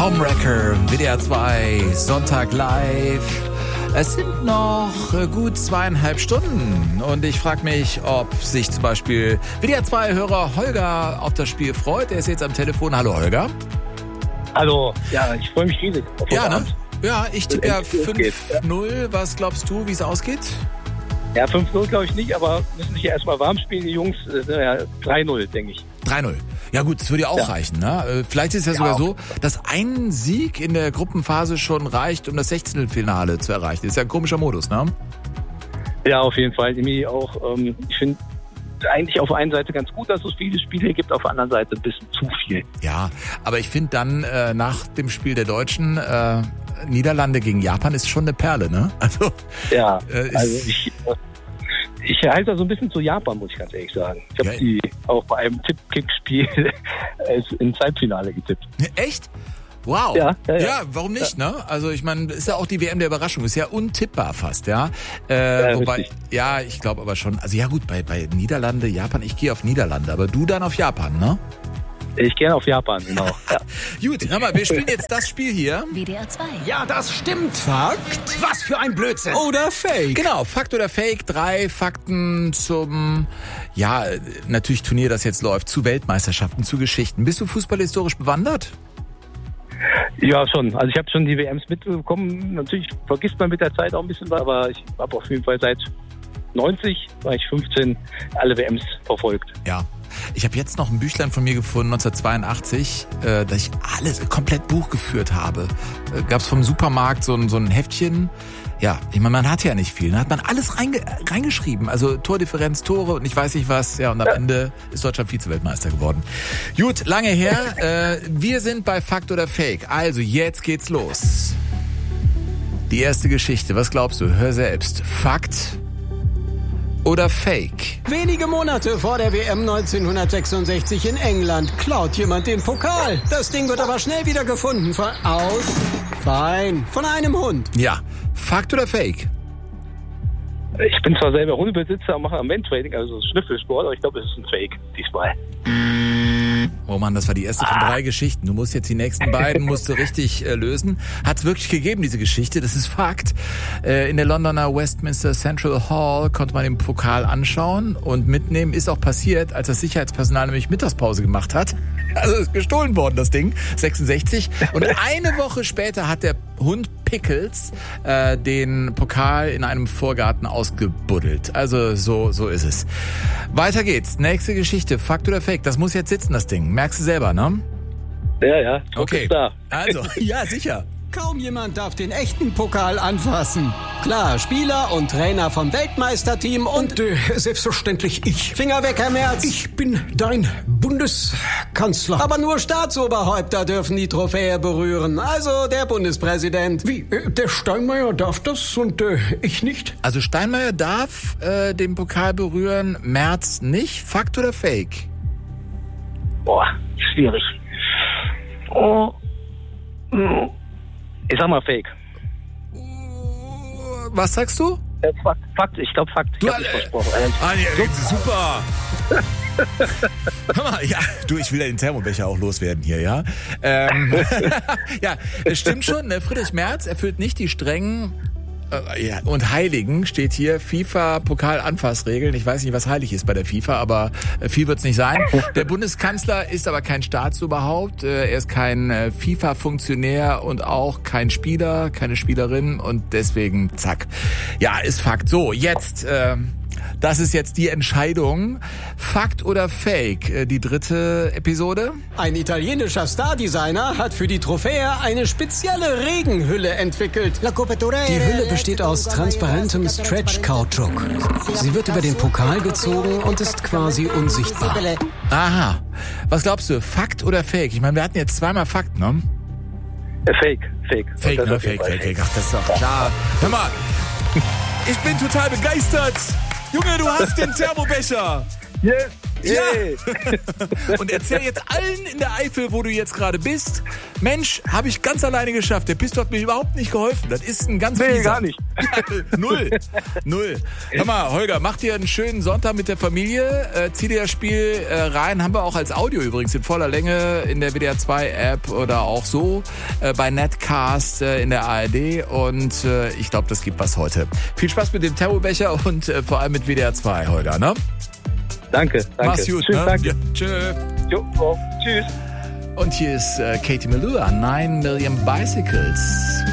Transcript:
Homewrecker, WDR 2, Sonntag live. Es sind noch gut 2,5 Stunden und ich frage mich, ob sich zum Beispiel WDR 2-Hörer Holger auf das Spiel freut. Er ist jetzt am Telefon. Hallo Holger. Hallo, ja, ich freue mich riesig. Ja, ne? Ja, ich tippe ja 5-0. Was glaubst du, wie es ausgeht? Ja, 5-0 glaube ich nicht, aber müssen sich ja erstmal warm spielen, die Jungs. Ja, 3-0, denke ich. 3-0. Ja gut, das würde ja auch reichen. Ne? Vielleicht ist es ja sogar so, dass ein Sieg in der Gruppenphase schon reicht, um das 16. zu erreichen. Das ist ja ein komischer Modus, ne? Ja, auf jeden Fall. Ich finde eigentlich auf der einen Seite ganz gut, dass es viele Spiele gibt, auf der anderen Seite ein bisschen zu viel. Ja, aber ich finde dann nach dem Spiel der Deutschen Niederlande gegen Japan ist schon eine Perle, ne? Also, ja, ich halte da so ein bisschen zu Japan, muss ich ganz ehrlich sagen. Ich habe die auch bei einem Tipp-Kick-Spiel ins Halbfinale getippt. Echt? Wow. Ja, warum nicht, ne? Also ich meine, ist ja auch die WM der Überraschung, ist ja untippbar fast, ja. Wobei, richtig. Ja, ich glaube aber schon, also ja gut, bei Niederlande, Japan, ich gehe auf Niederlande, aber du dann auf Japan, ne? Ich gehe auf Japan, genau. Ja. Gut, hör mal, wir spielen jetzt das Spiel hier. WDR 2. Ja, das stimmt. Fakt? Was für ein Blödsinn. Oder Fake. Genau, Fakt oder Fake. 3 Fakten zum, ja, natürlich Turnier, das jetzt läuft, zu Weltmeisterschaften, zu Geschichten. Bist du fußballhistorisch bewandert? Ja, schon. Also ich habe schon die WMs mitbekommen. Natürlich vergisst man mit der Zeit auch ein bisschen was, aber ich habe auf jeden Fall seit 90, war ich 15, alle WMs verfolgt. Ja. Ich habe jetzt noch ein Büchlein von mir gefunden, 1982, das ich alles komplett Buch geführt habe. Gab es vom Supermarkt so ein Heftchen. Ja, ich meine, man hat ja nicht viel. Da hat man alles reingeschrieben. Also Tordifferenz, Tore und ich weiß nicht was. Ja, und am Ende ist Deutschland Vize-Weltmeister geworden. Gut, lange her. Wir sind bei Fakt oder Fake. Also, jetzt geht's los. Die erste Geschichte. Was glaubst du? Hör selbst. Fakt oder Fake? Wenige Monate vor der WM 1966 in England klaut jemand den Pokal. Das Ding wird aber schnell wieder gefunden. Von einem Hund. Ja, Fakt oder Fake? Ich bin zwar selber Hundebesitzer und mache am Mantraining, also Schnüffelsport, aber ich glaube, es ist ein Fake diesmal. Oh Mann, das war die erste von 3 Geschichten. Du musst jetzt die nächsten beiden richtig lösen. Hat's wirklich gegeben, diese Geschichte, das ist Fakt. In der Londoner Westminster Central Hall konnte man den Pokal anschauen und mitnehmen. Ist auch passiert, als das Sicherheitspersonal nämlich Mittagspause gemacht hat. Also ist gestohlen worden, das Ding, 66. Und eine Woche später hat der Hund Pickles den Pokal in einem Vorgarten ausgebuddelt. Also so ist es. Weiter geht's. Nächste Geschichte. Fakt oder Fake? Das muss jetzt sitzen, das Ding. Merkst du selber, ne? Ja. Okay. Da. Also, ja, sicher. Kaum jemand darf den echten Pokal anfassen. Klar, Spieler und Trainer vom Weltmeisterteam und selbstverständlich ich. Finger weg, Herr Merz. Ich bin dein Bundeskanzler. Aber nur Staatsoberhäupter dürfen die Trophäe berühren. Also der Bundespräsident. Wie, der Steinmeier darf das und ich nicht? Also Steinmeier darf den Pokal berühren, Merz nicht. Fakt oder Fake? Boah, schwierig. Ich sag mal Fake. Was sagst du? Fakt, ich glaube Fakt. Ich hab nicht versprochen. Super. Hör mal, ja, ich will ja den Thermobecher auch loswerden hier, ja? Ja, es stimmt schon, ne? Friedrich Merz erfüllt nicht die strengen und Heiligen, steht hier, FIFA-Pokal-Anfassregeln. Ich weiß nicht, was heilig ist bei der FIFA, aber viel wird's nicht sein. Der Bundeskanzler ist aber kein Staatsoberhaupt. Er ist kein FIFA-Funktionär und auch kein Spieler, keine Spielerin und deswegen, zack. Ja, ist Fakt. So, jetzt, das ist jetzt die Entscheidung. Fakt oder Fake? Die dritte Episode. Ein italienischer Stardesigner hat für die Trophäe eine spezielle Regenhülle entwickelt. Die Hülle besteht aus transparentem Stretch-Kautschuk. Sie wird über den Pokal gezogen und ist quasi unsichtbar. Aha. Was glaubst du? Fakt oder Fake? Ich meine, wir hatten jetzt zweimal Fakt, ne? Fake. Fake, ne? Fake. Ach, das ist doch klar. Hör mal, ich bin total begeistert. Junge, du hast den Thermobecher. Yes. Yay. Und erzähl jetzt allen in der Eifel, wo du jetzt gerade bist, Mensch, habe ich ganz alleine geschafft. Der Pisto hat mir überhaupt nicht geholfen. Das ist ein ganz fieser. gar nicht. Null. Hör mal, Holger, mach dir einen schönen Sonntag mit der Familie. Zieh dir das Spiel rein. Haben wir auch als Audio übrigens in voller Länge in der WDR 2 App oder auch so bei Netcast in der ARD. Und ich glaube, das gibt was heute. Viel Spaß mit dem Terrorbecher und vor allem mit WDR 2, Holger, ne? Danke. Mach's gut, Schönen ne? Tag. Ja, tschö. Jo, tschüss. Und hier ist Katie Melua, 9 Million Bicycles.